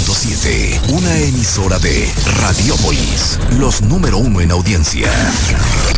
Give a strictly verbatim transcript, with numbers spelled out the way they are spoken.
punto siete, una emisora de Radiópolis, los número uno en audiencia.